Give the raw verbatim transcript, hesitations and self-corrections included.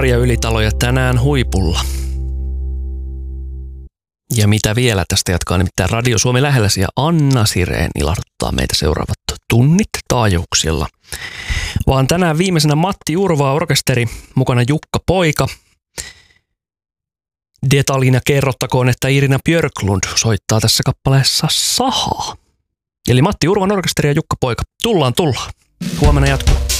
Maria Ylitalo ja tänään huipulla. Ja mitä vielä tästä jatkaa, nimittäin Radio Suomi lähelläsi ja Anna Sireen ilahduttaa meitä seuraavat tunnit taajuuksilla. Vaan tänään viimeisenä Matti Urvaa orkesteri, mukana Jukka Poika. Detaljina kerrottakoon, että Irina Björklund soittaa tässä kappaleessa sahaa. Eli Matti Urvan orkesteri ja Jukka Poika. Tullaan, tullaan. Huomenna jatkuu.